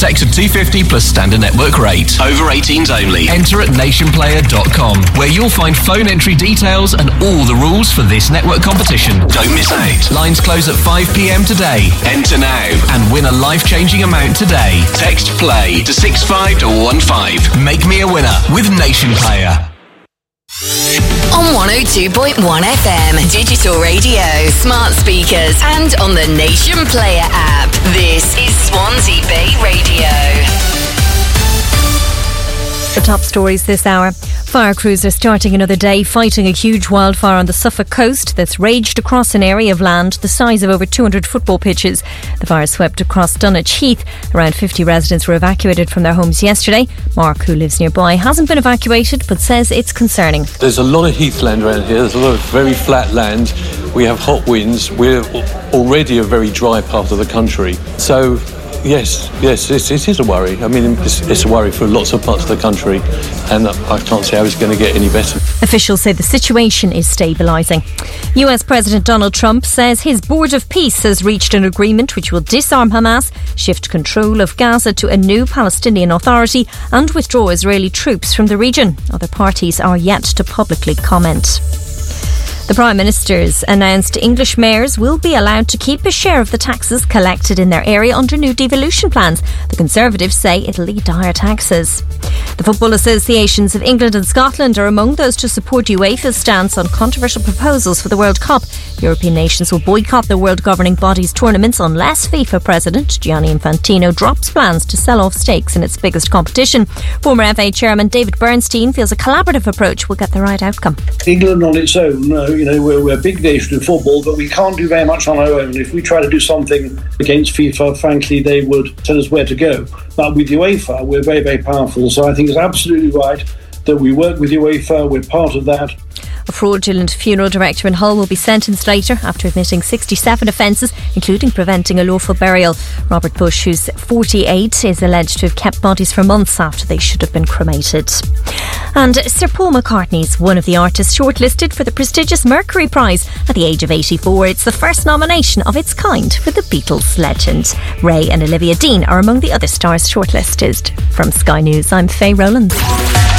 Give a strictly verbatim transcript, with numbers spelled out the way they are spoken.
Text two fifty plus standard network rate. Over eighteens only. Enter at nation player dot com, where you'll find phone entry details and all the rules for this network competition. Don't miss out. Lines close at five p.m. today. Enter now and win a life-changing amount today. Text play to six five one five. Make me a winner with Nation Player. On one oh two point one F M, digital radio, smart speakers, and on the Nation Player app. This is Swansea Bay Radio. The top stories this hour. Fire crews are starting another day fighting a huge wildfire on the Suffolk coast that's raged across an area of land the size of over two hundred football pitches. The fire swept across Dunwich Heath. Around fifty residents were evacuated from their homes yesterday. Mark, who lives nearby, hasn't been evacuated but says it's concerning. There's a lot of heathland around here. There's a lot of very flat land. We have hot winds. We're already a very dry part of the country. So Yes, yes, it, it is a worry. I mean, it's, it's a worry for lots of parts of the country, and I can't see how it's going to get any better. Officials say the situation is stabilising. U S President Donald Trump says his Board of Peace has reached an agreement which will disarm Hamas, shift control of Gaza to a new Palestinian Authority, and withdraw Israeli troops from the region. Other parties are yet to publicly comment. The Prime Minister's announced English mayors will be allowed to keep a share of the taxes collected in their area under new devolution plans. The Conservatives say it'll lead to higher taxes. The Football Associations of England and Scotland are among those to support UEFA's stance on controversial proposals for the World Cup. European nations will boycott the world governing body's tournaments unless FIFA President Gianni Infantino drops plans to sell off stakes in its biggest competition. Former F A Chairman David Bernstein feels a collaborative approach will get the right outcome. England on its own, uh, you know, we're, we're a big nation in football, but we can't do very much on our own. If we try to do something against FIFA, frankly, they would tell us where to go. But with UEFA, we're very, very powerful. So I think it's absolutely right that we work with UEFA. We're part of that. A fraudulent funeral director in Hull will be sentenced later after admitting sixty-seven offences, including preventing a lawful burial. Robert Bush, who's forty-eight, is alleged to have kept bodies for months after they should have been cremated. And Sir Paul McCartney's one of the artists shortlisted for the prestigious Mercury Prize. At the age of eighty-four, it's the first nomination of its kind for the Beatles legend. Ray and Olivia Dean are among the other stars shortlisted. From Sky News, I'm Faye Rowlands.